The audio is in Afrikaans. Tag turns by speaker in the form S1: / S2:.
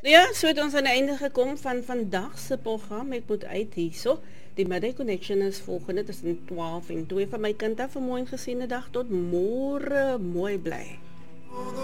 S1: Ja, so het ons aan die einde gekom van vandag se program. Ek moet uit hierso. Die Midday Connection is volgende tussen 12 en 2 van my kant af. 'n mooi gesiene dag tot môre. Mooi bly.